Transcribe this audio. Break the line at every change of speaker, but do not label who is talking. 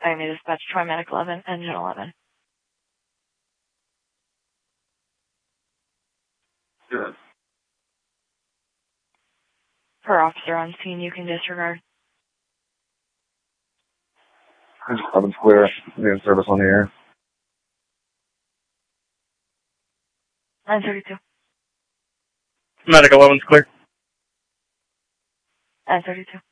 Miami Dispatch, Tri-Medic 11, Engine 11.
Good.
Per officer on scene, you can disregard.
Engine 11's clear. Being service on the air.
932.
Medic 11's clear.
932.